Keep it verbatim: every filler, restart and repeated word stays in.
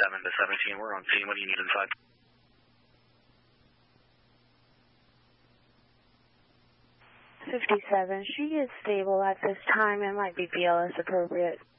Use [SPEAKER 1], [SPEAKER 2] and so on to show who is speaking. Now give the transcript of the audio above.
[SPEAKER 1] fifty-seven to seventeen, we're on scene. What do you need inside?
[SPEAKER 2] fifty-seven, she is stable at this time. It might be B L S appropriate.